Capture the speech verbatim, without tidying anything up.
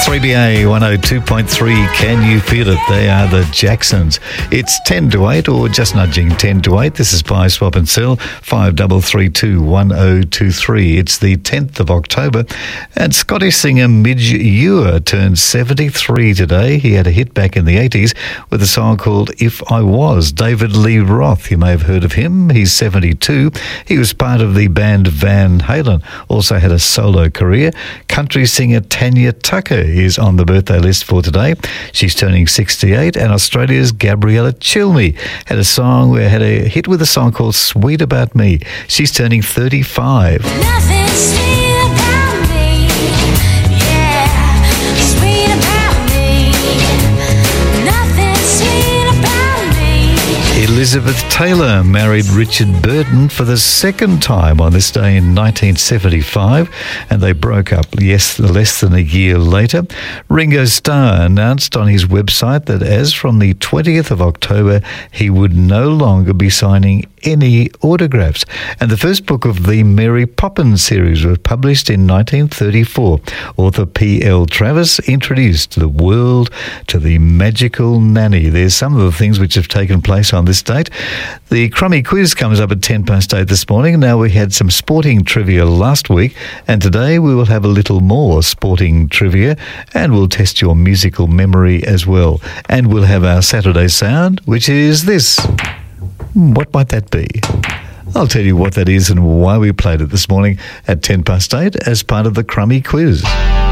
three B A one oh two point three, Can You Feel It? They are the Jacksons. It's ten to eight, or just nudging ten to eight. This is Buy, Swap and Sell, five three three two, one oh two three. It's the tenth of October, and Scottish singer Midge Ure turned seventy-three today. He had a hit back in the eighties with a song called If I Was. David Lee Roth, you may have heard of him. He's seventy-two. He was part of the band Van Halen, also had a solo career. Country singer Tanya Tucker is on the birthday list for today. She's turning sixty-eight, and Australia's Gabriella Chilmi had a song where had a hit with a song called Sweet About Me. She's turning thirty-five. Nothing sweet about me, yeah, sweet about me, nothing sweet about me. Elizabeth Taylor married Richard Burton for the second time on this day in nineteen seventy-five, and they broke up, yes, less than a year later. Ringo Starr announced on his website that as from the twentieth of October, he would no longer be signing any autographs. And the first book of the Mary Poppins series was published in nineteen thirty-four. Author P L Travis introduced the world to the magical nanny. There's some of the things which have taken place on this date. The Crummy Quiz comes up at ten past eight this morning. Now, we had some sporting trivia last week, and today we will have a little more sporting trivia, and we'll test your musical memory as well. And we'll have our Saturday sound, which is this. What might that be? I'll tell you what that is and why we played it this morning at ten past eight as part of the Crummy Quiz.